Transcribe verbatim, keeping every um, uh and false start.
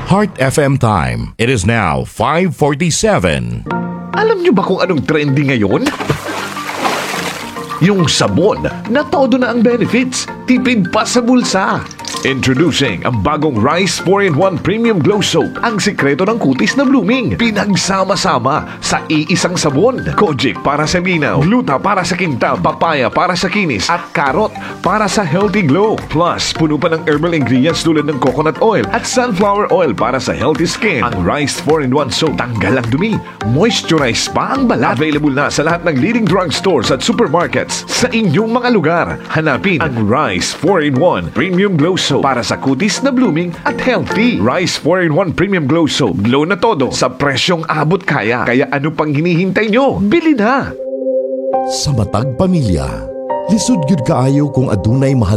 Heart F M time. It is now five forty-seven. Alam niyo ba kung anong trending ngayon? Yung sabon na todo na ang benefits, tipid pa sa bulsa. Introducing ang bagong Rice four in one Premium Glow Soap. Ang sikreto ng kutis na blooming. Pinagsama-sama sa iisang sabon. Kojic para sa linaw, gluta para sa kintab, papaya para sa kinis, at carrot para sa healthy glow. Plus, puno pa ng herbal ingredients tulad ng coconut oil at sunflower oil para sa healthy skin. Ang Rice four in one Soap, tanggal ang dumi, moisturize pa ang balat. Available na sa lahat ng leading drugstores at supermarkets sa inyong mga lugar. Hanapin ang Rice four in one Premium Glow Soap para sa kutis na blooming at healthy. Rice four in one Premium Glow Soap. Glow na todo sa presyong abot kaya. Kaya ano pang hinihintay nyo? Bili na! Sa matag pamilya, lisod gyud kaayo kung adunay mahal